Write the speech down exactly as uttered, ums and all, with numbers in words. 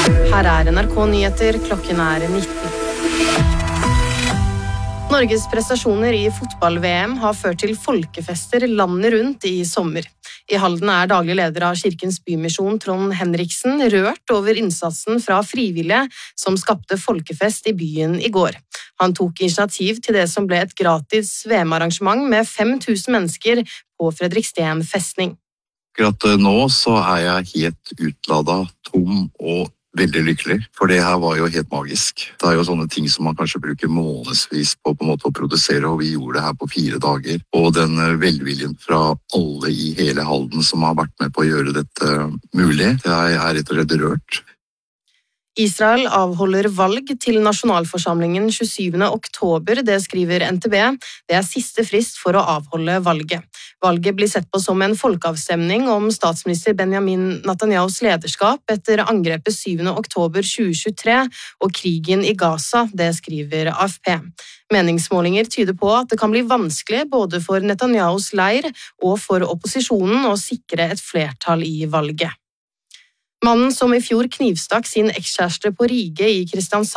Her er N R K-nyheter, klokken er nitten. Norges prestasjoner i fotball-V M har ført til folkefester landet rundt i sommer. I Halden er daglig leder av Kirkens Bymisjon, Trond Henriksen, rørt over innsatsen fra frivillige som skapte folkefest i byen i går. Han tok initiativ til det som ble et gratis V M-arrangement med fem tusen mennesker på Fredriksten festning. Akkurat nå så er jeg helt utladet, tom og veldig lykkelig, for det her var jo helt magisk. Det er jo sånne ting som man kanskje bruker månedsvis på, på en måte å produsere, og vi gjorde det her på fire dager. Og den velviljen fra alle i hele Halden som har vært med på å gjøre dette mulig, jeg er rett og slett rørt. Israel avholder valg til nasjonalforsamlingen tjuesyvende oktober, det skriver N T B. Det er siste frist for å avholde valget. Valget blir sett på som en folkeavstemning om statsminister Benjamin Netanyahus lederskap etter angrepet syvende oktober tjue tjuetre og krigen i Gaza, det skriver A F P. Meningsmålinger tyder på at det kan bli vanskelig både for Netanyahus leir og for opposisjonen å sikre et flertall i valget. Mannen som i fjor knivstakk sin ekskjæreste på Rige i Kristiansand